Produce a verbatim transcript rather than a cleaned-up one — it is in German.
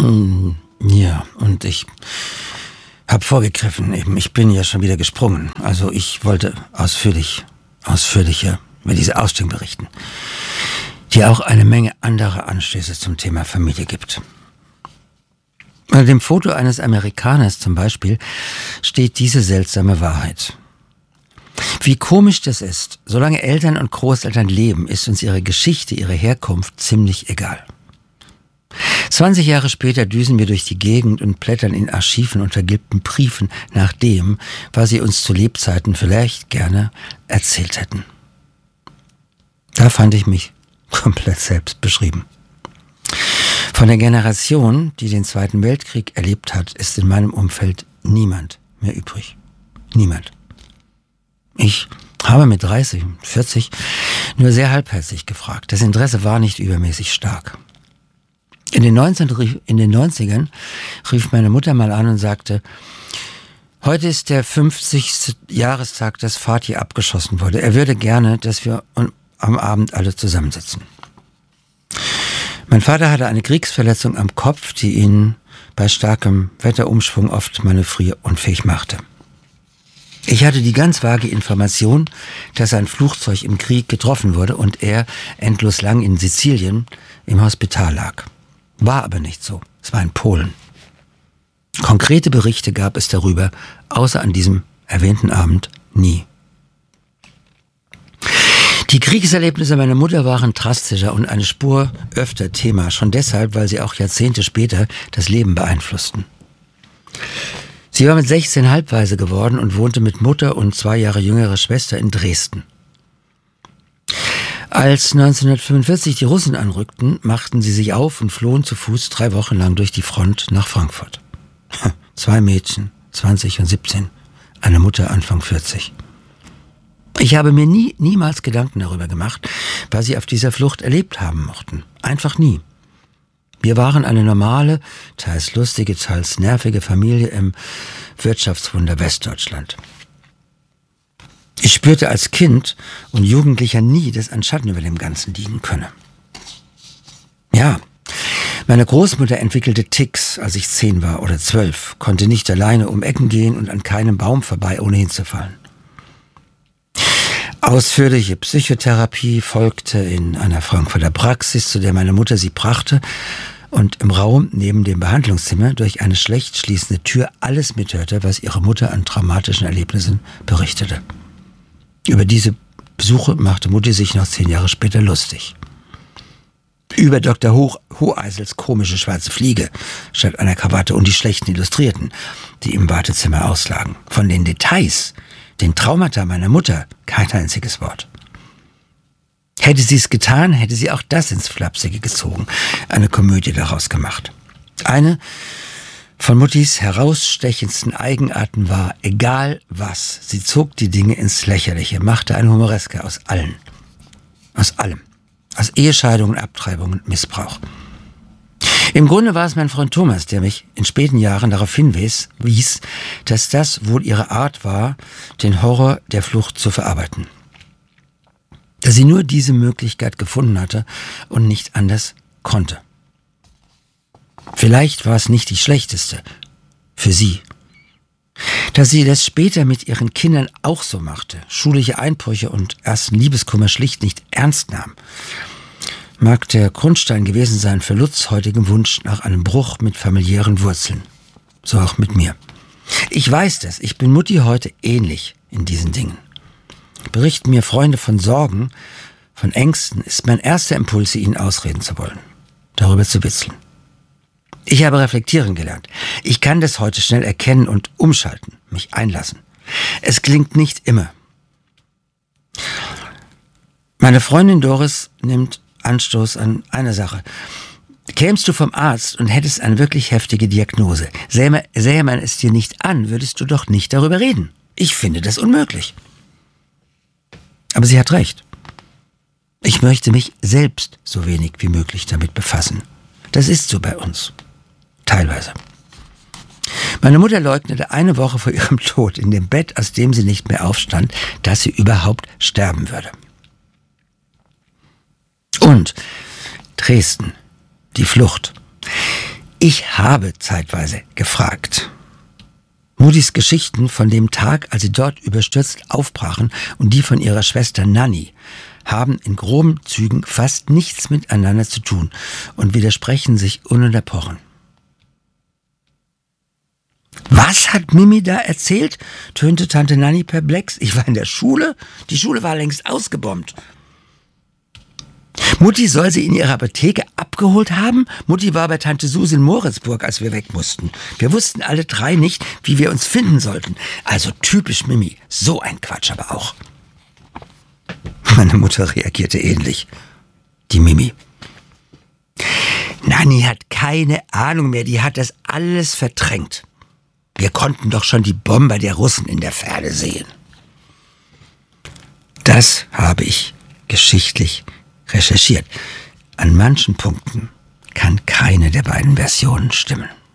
Ja, und ich habe vorgegriffen eben. Ich bin ja schon wieder gesprungen. Also ich wollte ausführlich, ausführlicher über diese Ausstellung berichten, die auch eine Menge anderer Anstöße zum Thema Familie gibt. Unter dem Foto eines Amerikaners zum Beispiel steht diese seltsame Wahrheit. Wie komisch das ist, solange Eltern und Großeltern leben, ist uns ihre Geschichte, ihre Herkunft ziemlich egal. zwanzig Jahre später düsen wir durch die Gegend und blättern in Archiven und vergilbten Briefen nach dem, was sie uns zu Lebzeiten vielleicht gerne erzählt hätten. Da fand ich mich komplett selbst beschrieben. Von der Generation, die den Zweiten Weltkrieg erlebt hat, ist in meinem Umfeld niemand mehr übrig. Niemand. Ich habe mit dreißig, vierzig nur sehr halbherzig gefragt. Das Interesse war nicht übermäßig stark. In den neunzigern rief meine Mutter mal an und sagte, heute ist der fünfzigste Jahrestag, dass Vati abgeschossen wurde. Er würde gerne, dass wir am Abend alle zusammensitzen. Mein Vater hatte eine Kriegsverletzung am Kopf, die ihn bei starkem Wetterumschwung oft manövrierunfähig machte. Ich hatte die ganz vage Information, dass ein Flugzeug im Krieg getroffen wurde und er endlos lang in Sizilien im Hospital lag. War aber nicht so. Es war in Polen. Konkrete Berichte gab es darüber, außer an diesem erwähnten Abend, nie. Die Kriegserlebnisse meiner Mutter waren drastischer und eine Spur öfter Thema, schon deshalb, weil sie auch Jahrzehnte später das Leben beeinflussten. Sie war mit sechzehn halbwaise geworden und wohnte mit Mutter und zwei Jahre jüngerer Schwester in Dresden. Als neunzehnhundertfünfundvierzig die Russen anrückten, machten sie sich auf und flohen zu Fuß drei Wochen lang durch die Front nach Frankfurt. Zwei Mädchen, zwanzig und siebzehn, eine Mutter Anfang vierzig. Ich habe mir nie, niemals Gedanken darüber gemacht, was sie auf dieser Flucht erlebt haben mochten. Einfach nie. Wir waren eine normale, teils lustige, teils nervige Familie im Wirtschaftswunder Westdeutschland. Ich spürte als Kind und Jugendlicher nie, dass ein Schatten über dem Ganzen liegen könne. Ja, meine Großmutter entwickelte Ticks, als ich zehn war oder zwölf, konnte nicht alleine um Ecken gehen und an keinem Baum vorbei, ohne hinzufallen. Ausführliche Psychotherapie folgte in einer Frankfurter Praxis, zu der meine Mutter sie brachte und im Raum neben dem Behandlungszimmer durch eine schlecht schließende Tür alles mithörte, was ihre Mutter an traumatischen Erlebnissen berichtete. Über diese Besuche machte Mutti sich noch zehn Jahre später lustig. Über Doktor Hoch, Hoheisels komische schwarze Fliege statt einer Krawatte und die schlechten Illustrierten, die im Wartezimmer auslagen. Von den Details, den Traumata meiner Mutter, kein einziges Wort. Hätte sie es getan, hätte sie auch das ins Flapsige gezogen, eine Komödie daraus gemacht. Eine von Muttis herausstechendsten Eigenarten war, egal was, sie zog die Dinge ins Lächerliche, machte eine Humoreske aus allen. Aus allem. Aus Ehescheidungen, Abtreibungen und Missbrauch. Im Grunde war es mein Freund Thomas, der mich in späten Jahren darauf hinwies, wies, dass das wohl ihre Art war, den Horror der Flucht zu verarbeiten. Dass sie nur diese Möglichkeit gefunden hatte und nicht anders konnte. Vielleicht war es nicht die schlechteste für sie. Dass sie das später mit ihren Kindern auch so machte, schulische Einbrüche und ersten Liebeskummer schlicht nicht ernst nahm, mag der Grundstein gewesen sein für Lutz' heutigem Wunsch nach einem Bruch mit familiären Wurzeln. So auch mit mir. Ich weiß das, ich bin Mutti heute ähnlich in diesen Dingen. Berichten mir Freunde von Sorgen, von Ängsten, ist mein erster Impuls, sie ihnen ausreden zu wollen, darüber zu witzeln. Ich habe reflektieren gelernt. Ich kann das heute schnell erkennen und umschalten, mich einlassen. Es klingt nicht immer. Meine Freundin Doris nimmt Anstoß an einer Sache. Kämst du vom Arzt und hättest eine wirklich heftige Diagnose, sähe sähe man es dir nicht an, würdest du doch nicht darüber reden. Ich finde das unmöglich. Aber sie hat recht. Ich möchte mich selbst so wenig wie möglich damit befassen. Das ist so bei uns. Teilweise. Meine Mutter leugnete eine Woche vor ihrem Tod in dem Bett, aus dem sie nicht mehr aufstand, dass sie überhaupt sterben würde. Und Dresden, die Flucht. Ich habe zeitweise gefragt. Muttys Geschichten von dem Tag, als sie dort überstürzt aufbrachen, und die von ihrer Schwester Nanny haben in groben Zügen fast nichts miteinander zu tun und widersprechen sich ununterbrochen. Was hat Mimi da erzählt? Tönte Tante Nanny perplex. Ich war in der Schule. Die Schule war längst ausgebombt. Mutti soll sie in ihrer Apotheke abgeholt haben. Mutti war bei Tante Susi in Moritzburg, als wir weg mussten. Wir wussten alle drei nicht, wie wir uns finden sollten. Also typisch Mimi. So ein Quatsch aber auch. Meine Mutter reagierte ähnlich. Die Mimi. Nanny hat keine Ahnung mehr. Die hat das alles verdrängt. Wir konnten doch schon die Bomber der Russen in der Ferne sehen. Das habe ich geschichtlich recherchiert. An manchen Punkten kann keine der beiden Versionen stimmen.